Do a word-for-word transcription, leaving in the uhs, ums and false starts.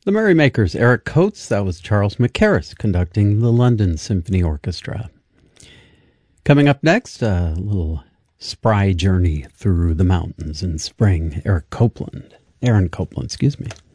The Merrymakers, Eric Coates. That was Charles McCarris conducting the London Symphony Orchestra. Coming up next, a little spry journey through the mountains in spring. Eric Copeland. Aaron Copland, excuse me.